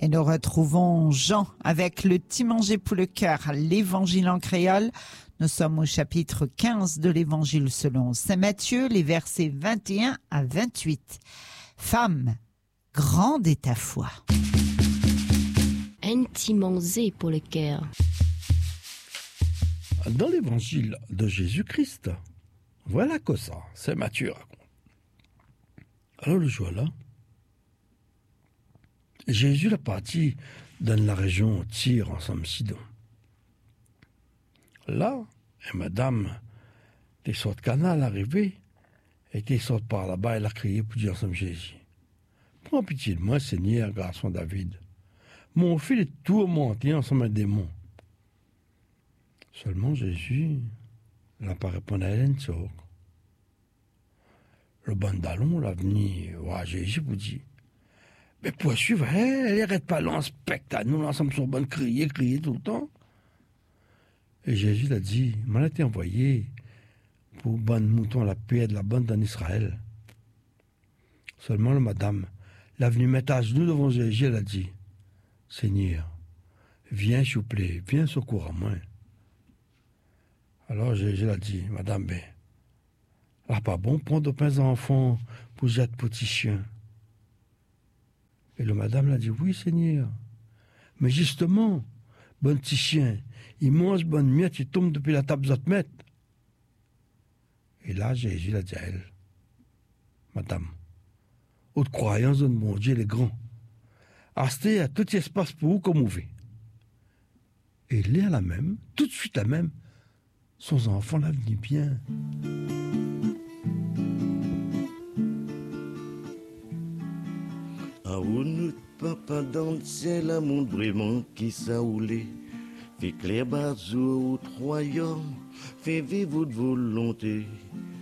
Et nous retrouvons Jean avec le petit manger pour le cœur, l'évangile en créole. Nous sommes au chapitre 15 de l'évangile selon saint Matthieu, les versets 21 à 28. Femme, grande est ta foi. Un petit manger pour le cœur. Dans l'évangile de Jésus-Christ, voilà que ça, saint Matthieu raconte. Alors le jour-là, Jésus est parti dans la région Tyr ensemble Sidon. Là, et madame, des sortes de canal arrivées, et des sortes par là-bas, elle a crié pour dire ensemble Jésus. Prends pitié de moi, Seigneur, garçon David. Mon fils est tourmenté ensemble un démon. Seulement Jésus n'a pas répondu à elle. Le bandalon l'a venu voir Jésus pour dire, mais pour suivre, elle n'arrête pas là en spectacle, nous ensemble sur bonne crier tout le temps. Et Jésus l'a dit, m'a été envoyé pour bonne mouton la paix de la bande en Israël. Seulement le madame l'a venu mettre à genoux devant Jésus, elle a dit, Seigneur, viens s'il vous plaît, viens secours à moi. Alors Jésus l'a dit, madame, ben, là pas bon prendre pains enfants pour jeter petits chiens. Et le madame l'a dit, oui Seigneur, mais justement, bon petit chien, il mange bonne miette, il tombe depuis la table de mettre. Et là, Jésus l'a dit à elle, madame, haute croyance de mon Dieu, les grands, restez à tout espace pour vous comme vous voulez. Et là, la même, tout de suite la même, son enfant l'a venu bien. Ah, où nous papa dans le ciel, un monde vraiment qui s'aoulait. Fait clair bazou au royaume, fait vivre votre volonté.